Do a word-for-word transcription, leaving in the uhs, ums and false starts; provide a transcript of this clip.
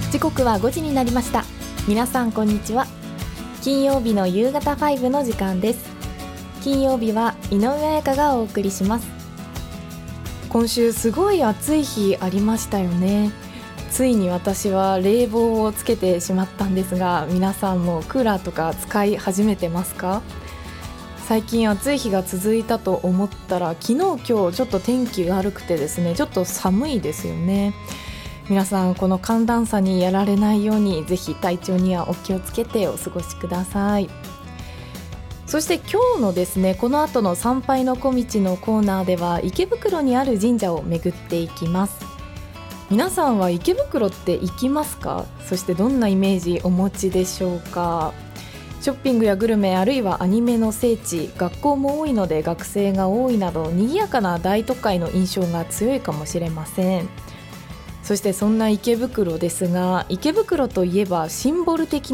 時刻はごじになりました。皆さんこんにちは。金曜日の夕方ファイブの時間です。金曜日は井上彩香がお送りします。今週すごい暑い日ありましたよね。ついに私は冷房をつけてしまったんですが、皆さんもクーラーとか使い始めてますか？最近暑い日が続いたと思ったら、昨日今日ちょっと天気が悪くてですね、ちょっと寒いですよね。皆さんこの寒暖差にやられないように、ぜひ体調にはお気をつけてお過ごしください。そして今日のですね、この後の参拝の小道のコーナーでは、池袋にある神社を巡っていきます。皆さんは池袋って行きますか？そしてどんなイメージお持ちでしょうか？ショッピングやグルメ、あるいはアニメの聖地、学校も多いので学生が多いなど、賑やかな大都会の印象が強いかもしれません。そしてそんな池袋ですが、池袋といえばシンボル的